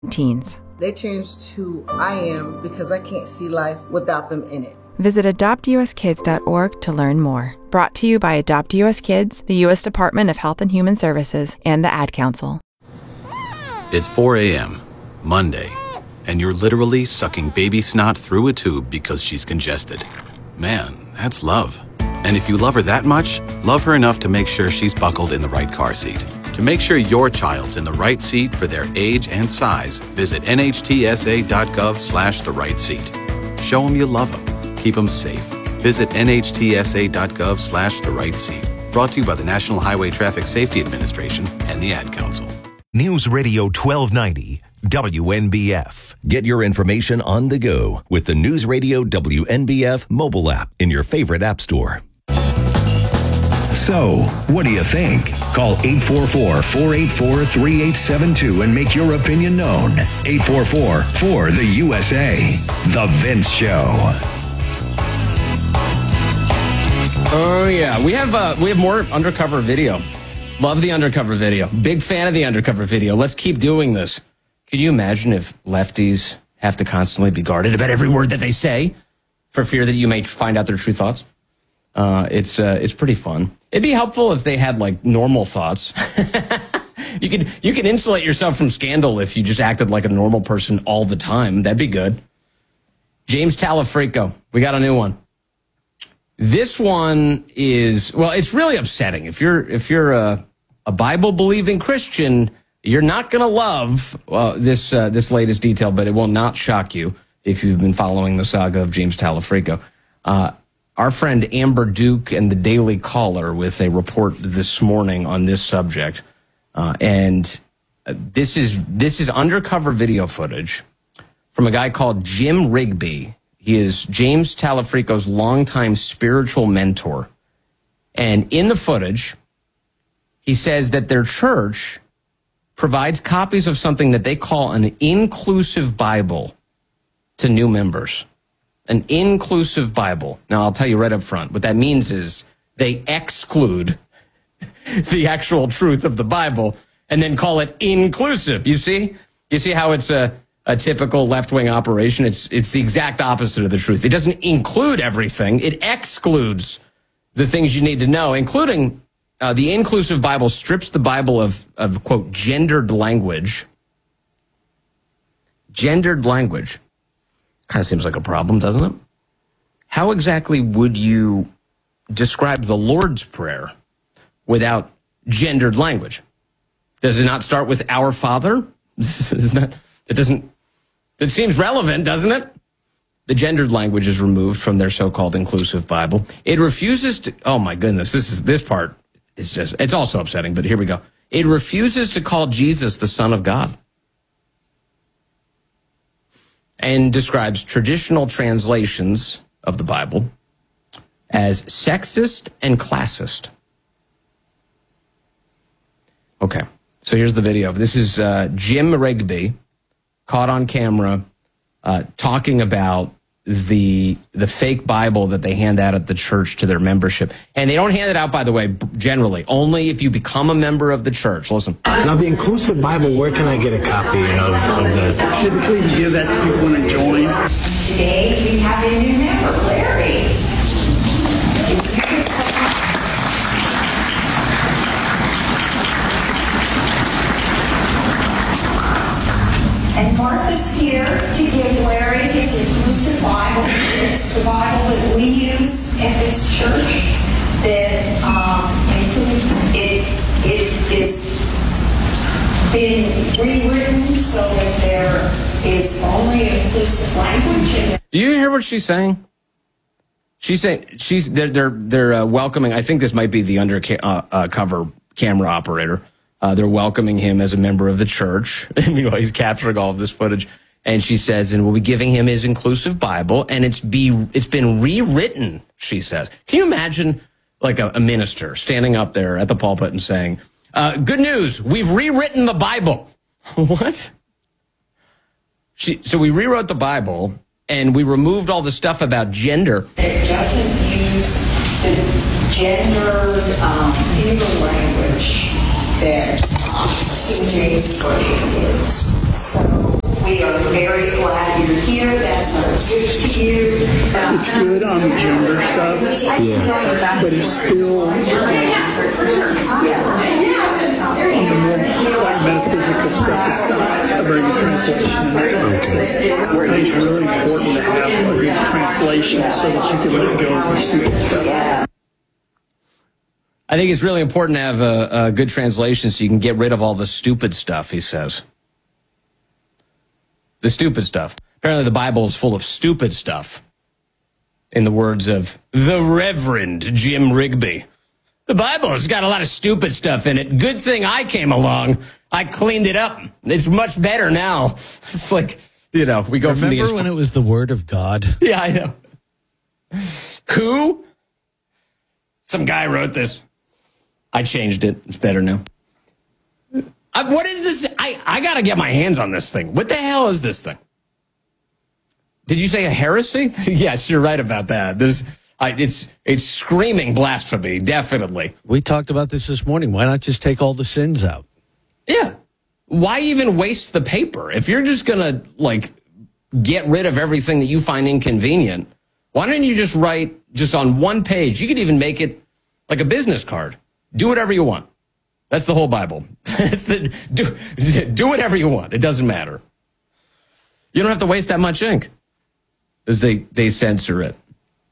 teens. They changed who I am because I can't see life without them in it. Visit adoptuskids.org to learn more. Brought to you by Adopt US Kids, the U.S. Department of Health and Human Services, and the Ad Council. It's 4 a.m., Monday, and you're literally sucking baby snot through a tube because she's congested. Man, that's love. And if you love her that much, love her enough to make sure she's buckled in the right car seat. To make sure your child's in the right seat for their age and size, visit nhtsa.gov/the right seat. Show them you love them. Keep them safe. Visit nhtsa.gov/the right seat. Brought to you by the National Highway Traffic Safety Administration and the Ad Council. News Radio 1290, WNBF. Get your information on the go with the News Radio WNBF mobile app in your favorite app store. So, what do you think? Call 844-484-3872 and make your opinion known. 844-4-the-USA. The Vince Show. Oh, yeah. We have more undercover video. Love the undercover video. Big fan of the undercover video. Let's keep doing this. Could you imagine if lefties have to constantly be guarded about every word that they say for fear that you may find out their true thoughts? It's pretty fun. It'd be helpful if they had like normal thoughts. You can insulate yourself from scandal if you just acted like a normal person all the time. That'd be good. James Talafrico, we got a new one. This one is, well, it's really upsetting. If you're a Bible believing Christian, you're not going to love this latest detail, but it will not shock you if you've been following the saga of James Talafrico. Our friend Amber Duke and the Daily Caller with a report this morning on this subject. And this is undercover video footage from a guy called Jim Rigby. He is James Talafrico's longtime spiritual mentor. And in the footage, he says that their church provides copies of something that they call an inclusive Bible to new members. An inclusive Bible. Now, I'll tell you right up front, what that means is they exclude the actual truth of the Bible and then call it inclusive. You see how it's a typical left-wing operation? It's the exact opposite of the truth. It doesn't include everything. It excludes the things you need to know, including the inclusive Bible strips the Bible of quote, gendered language. Gendered language. Kind of seems like a problem, doesn't it? How exactly would you describe the Lord's Prayer without gendered language? Does it not start with Our Father? It seems relevant, doesn't it? The gendered language is removed from their so-called inclusive Bible. It refuses to, oh my goodness, this part is just, it's also upsetting, but here we go. It refuses to call Jesus the Son of God, and describes traditional translations of the Bible as sexist and classist. Okay, so here's the video. This is Jim Rigby, caught on camera, talking about the fake Bible that they hand out at the church to their membership. And they don't hand it out, by the way, generally. Only if you become a member of the church. Listen. Now, the inclusive Bible, where can I get a copy of that? Typically, we give that to people when they join. Today, we have a new member, Larry. And Martha's here to give Larry his inclusive Bible. It's the Bible that we use at this church that it is been rewritten so that there is only inclusive language in it. Do you hear what she's saying? She's saying they're welcoming. I think this might be the undercover camera operator. They're welcoming him as a member of the church. Meanwhile, he's capturing all of this footage. And she says, and we'll be giving him his inclusive Bible, and it's been rewritten, she says. Can you imagine, like, a minister standing up there at the pulpit and saying, good news, we've rewritten the Bible. What? So we rewrote the Bible, and we removed all the stuff about gender. It doesn't use the gendered Hebrew language that King James Version is. So we are very glad you're here. That's our gift to you. It's good on the gender stuff, but it's still on the more like metaphysical stuff. It's not a very good translation. I think it's really important to have a good translation so that you can let go of the stupid stuff. I think it's really important to have a good translation so you can get rid of all the stupid stuff, he says. The stupid stuff. Apparently the Bible is full of stupid stuff. In the words of the Reverend Jim Rigby. The Bible has got a lot of stupid stuff in it. Good thing I came along. I cleaned it up. It's much better now. It's like, we go from the... Remember when it was the Word of God? Yeah, I know. Who? Some guy wrote this. I changed it. It's better now. What is this? I got to get my hands on this thing. What the hell is this thing? Did you say a heresy? Yes, you're right about that. It's screaming blasphemy, definitely. We talked about this morning. Why not just take all the sins out? Yeah. Why even waste the paper? If you're just going to, get rid of everything that you find inconvenient, why don't you just write just on one page? You could even make it like a business card. Do whatever you want. That's the whole Bible. Do whatever you want. It doesn't matter. You don't have to waste that much ink, as they censor it.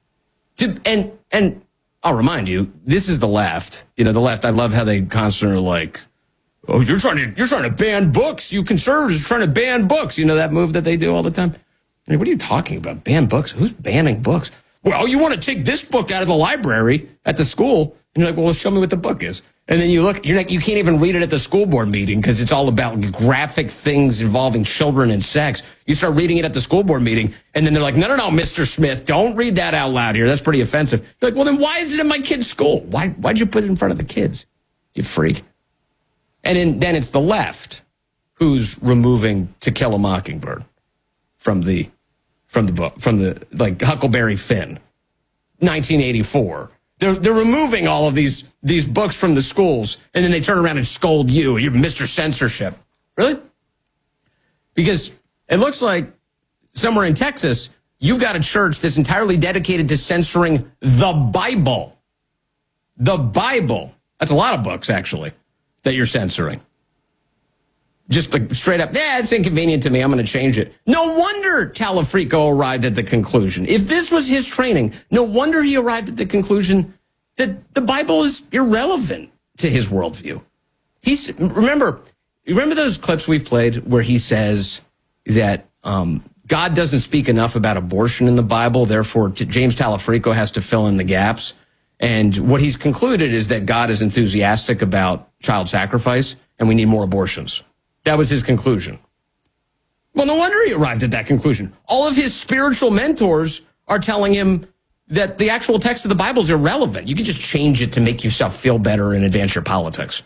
And I'll remind you, this is the left. The left. I love how they constantly are like, "Oh, you're trying to ban books. You conservatives are trying to ban books." You know that move that they do all the time. I mean, what are you talking about? Ban books? Who's banning books? Well, you want to take this book out of the library at the school, and you're like, "Well, show me what the book is." And then you look, you can't even read it at the school board meeting because it's all about graphic things involving children and sex. You start reading it at the school board meeting, and then they're like, no, Mr. Smith, don't read that out loud here. That's pretty offensive. You're like, well, then why is it in my kid's school? Why'd you put it in front of the kids? You freak. And then it's the left who's removing To Kill a Mockingbird from the book, like Huckleberry Finn, 1984. They're removing all of these books from the schools, and then they turn around and scold you. You're Mr. Censorship. Really? Because it looks like somewhere in Texas, you've got a church that's entirely dedicated to censoring the Bible. The Bible. That's a lot of books, actually, that you're censoring. Just straight up, it's inconvenient to me. I'm going to change it. No wonder Talafrico arrived at the conclusion. If this was his training, no wonder he arrived at the conclusion that the Bible is irrelevant to his worldview. Remember those clips we've played where he says that God doesn't speak enough about abortion in the Bible, therefore James Talafrico has to fill in the gaps. And what he's concluded is that God is enthusiastic about child sacrifice and we need more abortions. That was his conclusion. Well, no wonder he arrived at that conclusion. All of his spiritual mentors are telling him that the actual text of the Bible is irrelevant. You can just change it to make yourself feel better and advance your politics.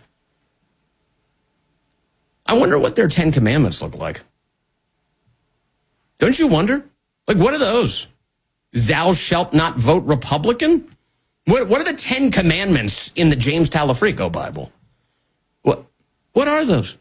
I wonder what their 10 commandments look like. Don't you wonder? What are those? Thou shalt not vote Republican? What are the 10 commandments in the James Talafrico Bible? What are those?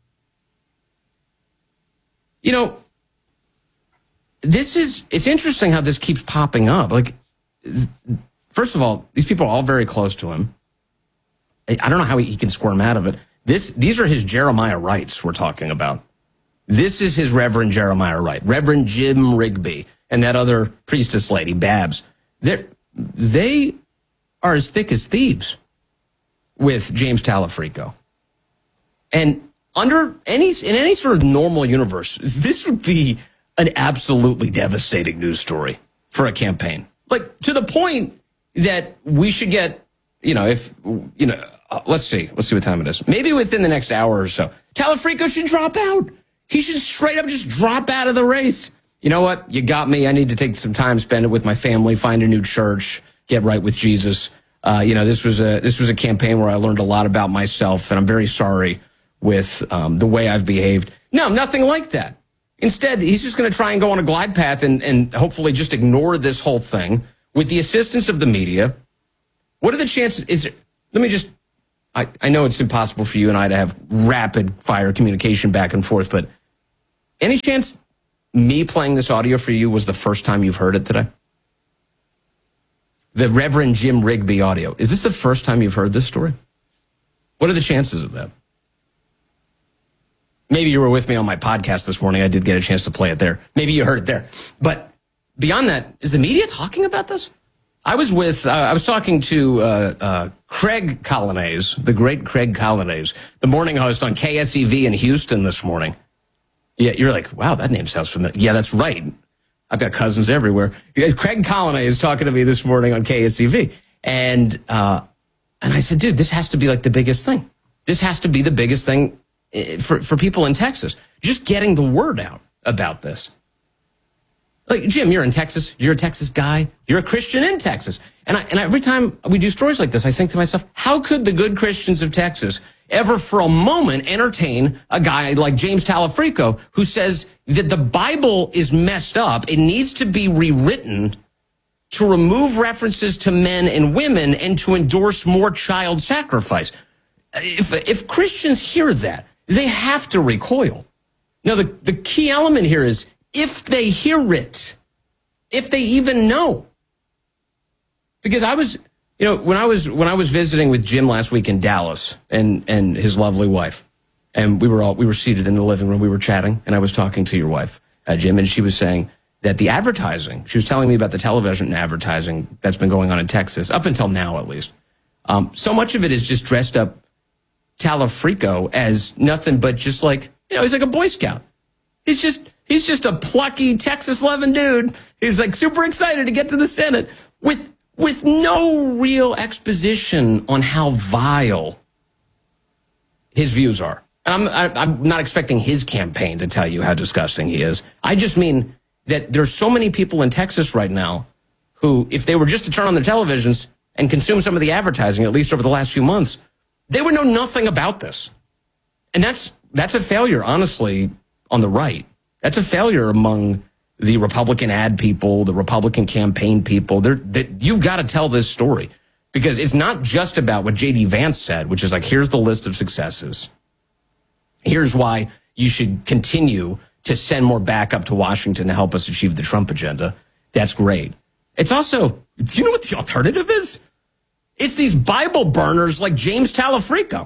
It's interesting how this keeps popping up. First of all, these people are all very close to him. I don't know how he can squirm out of it. These are his Jeremiah Wrights we're talking about. This is his Reverend Jeremiah Wright, Reverend Jim Rigby, and that other priestess lady, Babs. They are as thick as thieves with James Talafrico. And in any sort of normal universe, this would be an absolutely devastating news story for a campaign. To the point that we should get, let's see what time it is. Maybe within the next hour or so, Talafrico should drop out. He should straight up just drop out of the race. You know what? You got me. I need to take some time, spend it with my family, find a new church, get right with Jesus. This was a campaign where I learned a lot about myself, and I'm very sorry with the way I've behaved. No, nothing like that. Instead, he's just going to try and go on a glide path and hopefully just ignore this whole thing with the assistance of the media. What are the chances? I know it's impossible for you and I to have rapid fire communication back and forth, but Any chance me playing this audio for you was the first time you've heard it today? The Reverend Jim Rigby audio. Is this the first time you've heard this story? What are the chances of that? Maybe you were with me on my podcast this morning. I did get a chance to play it there. Maybe you heard it there. But beyond that, is the media talking about this? I was talking to Craig Colonnese, the great Craig Colonnese, the morning host on KSEV in Houston this morning. Yeah, you're like, wow, that name sounds familiar. Yeah, that's right. I've got cousins everywhere. Craig Colonnese is talking to me this morning on KSEV. And I said, dude, this has to be like the biggest thing. This has to be the biggest thing for people in Texas. Just getting the word out about this. Like, Jim, you're in Texas. You're a Texas guy. You're a Christian in Texas. And every time we do stories like this, I think to myself, how could the good Christians of Texas ever for a moment entertain a guy like James Talafrico who says that the Bible is messed up, it needs to be rewritten to remove references to men and women and to endorse more child sacrifice? If Christians hear that, they have to recoil. Now, the key element here is if they hear it, if they even know. Because I was, when I was visiting with Jim last week in Dallas and his lovely wife, and we were seated in the living room, we were chatting, and I was talking to your wife, Jim, and she was saying that the advertising, she was telling me about the television advertising that's been going on in Texas, up until now at least. So much of it is just dressed up Talafrico as nothing but just like, he's like a Boy Scout. He's just a plucky Texas loving dude. He's like super excited to get to the Senate with no real exposition on how vile his views are. And I'm not expecting his campaign to tell you how disgusting he is. I just mean that there's so many people in Texas right now who, if they were just to turn on their televisions and consume some of the advertising, at least over the last few months, they would know nothing about this. And that's a failure, honestly, on the right. That's a failure among the Republican ad people, the Republican campaign people. You've got to tell this story because it's not just about what J.D. Vance said, which is like, here's the list of successes. Here's why you should continue to send more backup to Washington to help us achieve the Trump agenda. That's great. It's also, do you know what the alternative is? It's these Bible burners like James Talafrico.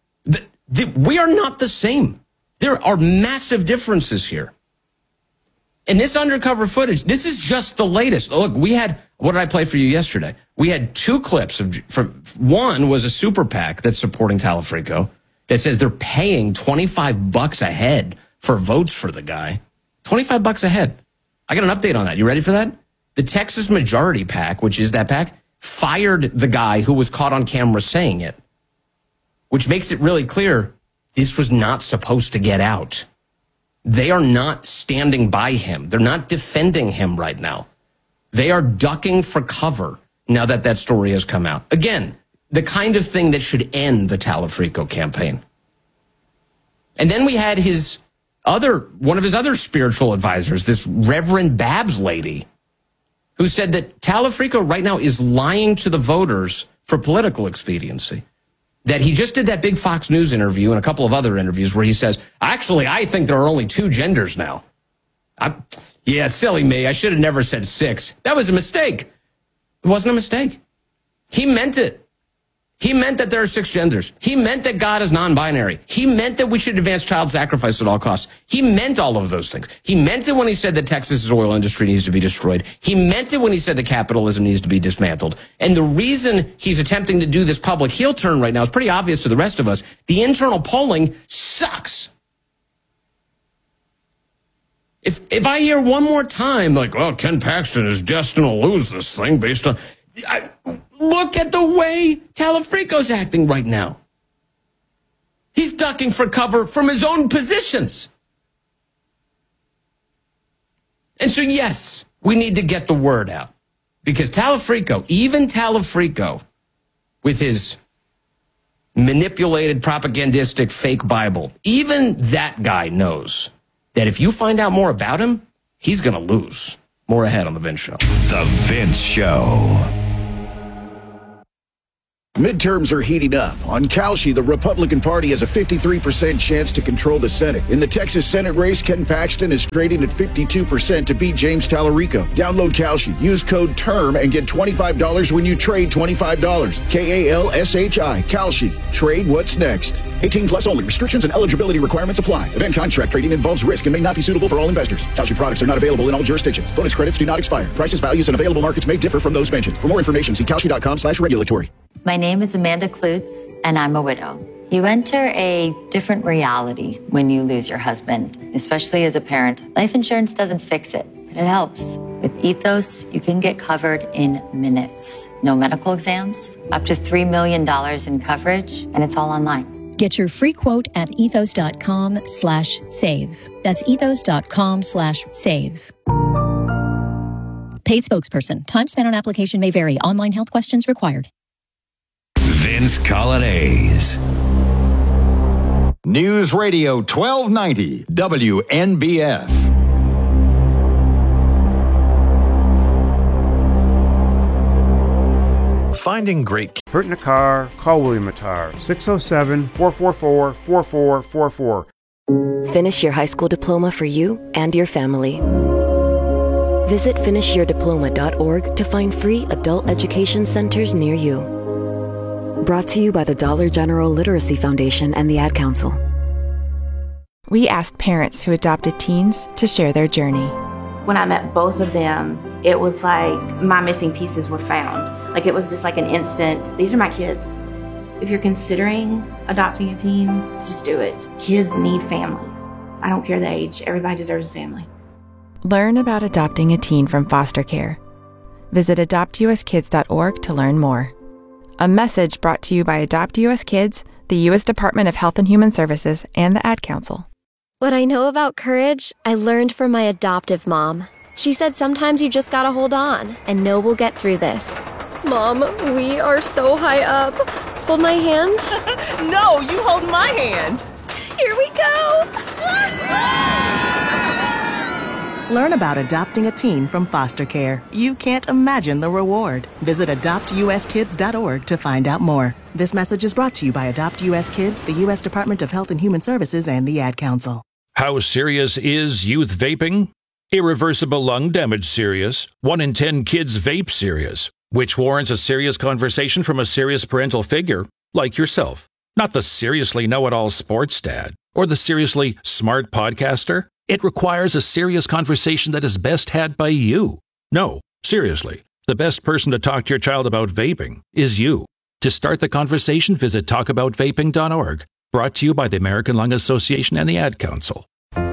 We are not the same. There are massive differences here. And this undercover footage, this is just the latest. Look, what did I play for you yesterday? We had two clips one was a super PAC that's supporting Talafrico that says they're paying $25 a head for votes for the guy. $25 a head. I got an update on that. You ready for that? The Texas Majority PAC, which is that PAC, fired the guy who was caught on camera saying it, which makes it really clear this was not supposed to get out. They are not standing by him. They're not defending him right now. They are ducking for cover now that story has come out. Again, the kind of thing that should end the Talafrico campaign. And then we had one of his other spiritual advisors, this Reverend Babs lady, who said that Talafrico right now is lying to the voters for political expediency. That he just did that big Fox News interview and a couple of other interviews where he says, actually, I think there are only 2 genders now. Yeah, silly me. I should have never said 6. That was a mistake. It wasn't a mistake. He meant it. He meant that there are 6 genders. He meant that God is non-binary. He meant that we should advance child sacrifice at all costs. He meant all of those things. He meant it when he said that Texas's oil industry needs to be destroyed. He meant it when he said that capitalism needs to be dismantled. And the reason he's attempting to do this public heel turn right now is pretty obvious to the rest of us. The internal polling sucks. If I hear one more time, like, well, Ken Paxton is destined to lose this thing based on... Look at the way Talafrico's acting right now. He's ducking for cover from his own positions. And so, yes, we need to get the word out. Because Talafrico, even Talafrico, with his manipulated, propagandistic, fake Bible, even that guy knows that if you find out more about him, he's going to lose. More ahead on The Vince Show. The Vince Show. Midterms are heating up. On Kalshi, the Republican Party has a 53% chance to control the Senate. In the Texas Senate race, Ken Paxton is trading at 52% to beat James Tallarico. Download Kalshi. Use code TERM and get $25 when you trade $25. Kalshi. Kalshi. Trade what's next. 18 plus only. Restrictions and eligibility requirements apply. Event contract trading involves risk and may not be suitable for all investors. Kalshi products are not available in all jurisdictions. Bonus credits do not expire. Prices, values, and available markets may differ from those mentioned. For more information, see kalshi.com/regulatory. My name is Amanda Klutz, and I'm a widow. You enter a different reality when you lose your husband, especially as a parent. Life insurance doesn't fix it, but it helps. With Ethos, you can get covered in minutes. No medical exams, up to $3 million in coverage, and it's all online. Get your free quote at ethos.com/save. That's ethos.com/save. Paid spokesperson. Time spent on application may vary. Online health questions required. Vince Colonnese. News Radio 1290 WNBF. Finding great. Hurt in a car? Call William Attar. 607-444-4444. Finish your high school diploma for you and your family. Visit finishyourdiploma.org to find free adult education centers near you. Brought to you by the Dollar General Literacy Foundation and the Ad Council. We asked parents who adopted teens to share their journey. When I met both of them, it was like my missing pieces were found. Like it was just like an instant, these are my kids. If you're considering adopting a teen, just do it. Kids need families. I don't care the age, everybody deserves a family. Learn about adopting a teen from foster care. Visit adoptuskids.org to learn more. A message brought to you by Adopt US Kids, the U.S. Department of Health and Human Services, and the Ad Council. What I know about courage, I learned from my adoptive mom. She said sometimes you just gotta hold on and know we'll get through this. Mom, we are so high up. Hold my hand. No, you hold my hand. Here we go. Learn about adopting a teen from foster care. You can't imagine the reward. Visit adoptuskids.org to find out more. This message is brought to you by Adopt US Kids, the U.S. Department of Health and Human Services, and the Ad Council. How serious is youth vaping? Irreversible lung damage serious. 1 in 10 kids vape serious, which warrants a serious conversation from a serious parental figure like yourself. Not the seriously know-it-all sports dad or the seriously smart podcaster. It requires a serious conversation that is best had by you. No, seriously, the best person to talk to your child about vaping is you. To start the conversation, visit talkaboutvaping.org. Brought to you by the American Lung Association and the Ad Council. Mommy,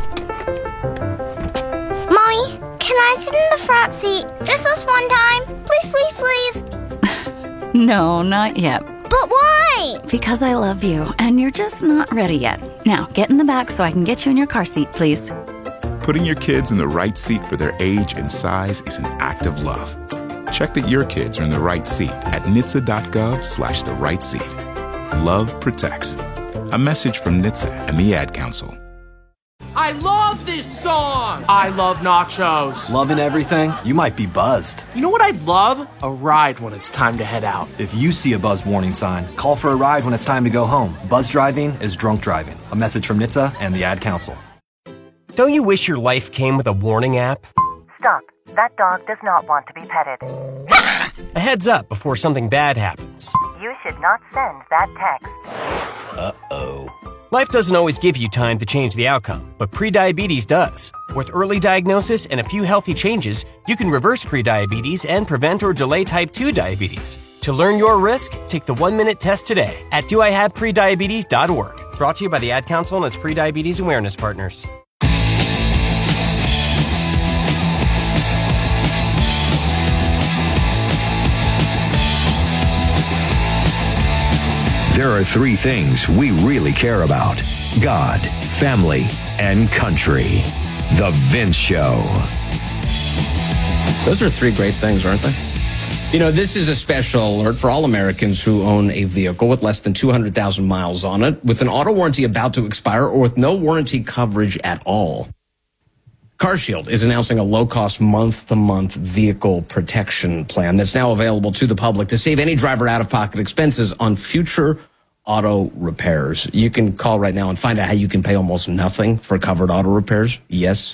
can I sit in the front seat just this one time? Please, please, please. No, not yet. But why? Because I love you, and you're just not ready yet. Now, get in the back so I can get you in your car seat, please. Putting your kids in the right seat for their age and size is an act of love. Check that your kids are in the right seat at NHTSA.gov/the right seat. Love protects. A message from NHTSA and the Ad Council. I love this song! I love nachos. Loving everything? You might be buzzed. You know what I'd love? A ride when it's time to head out. If you see a buzz warning sign, call for a ride when it's time to go home. Buzz driving is drunk driving. A message from NHTSA and the Ad Council. Don't you wish your life came with a warning app? Stop. That dog does not want to be petted. A heads up before something bad happens. You should not send that text. Uh-oh. Life doesn't always give you time to change the outcome, but prediabetes does. With early diagnosis and a few healthy changes, you can reverse prediabetes and prevent or delay type 2 diabetes. To learn your risk, take the 1-minute test today at doihaveprediabetes.org. Brought to you by the Ad Council and its prediabetes awareness partners. There are 3 things we really care about: God, family, and country. The Vince Show. Those are 3 great things, aren't they? You know, this is a special alert for all Americans who own a vehicle with less than 200,000 miles on it, with an auto warranty about to expire, or with no warranty coverage at all. CarShield is announcing a low-cost month-to-month vehicle protection plan that's now available to the public to save any driver out-of-pocket expenses on future auto repairs. You can call right now and find out how you can pay almost nothing for covered auto repairs. Yes,